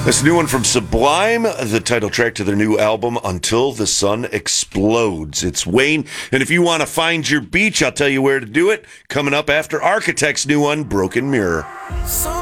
This new one from Sublime, the title track to their new album, Until the Sun Explodes. It's Wayne, and if you want to find your beach, I'll tell you where to do it. Coming up after Architect's new one, Broken Mirror.